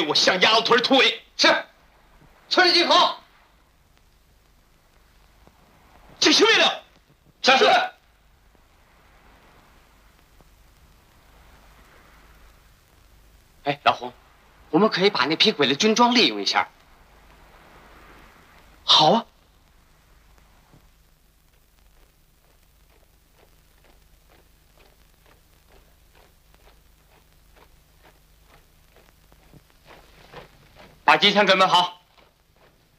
我向丫头屯突围。 是，村里集合。 执行命令。 是。 哎，老洪，我们可以把那批鬼的军装利用一下。 好啊。 把机枪准备好。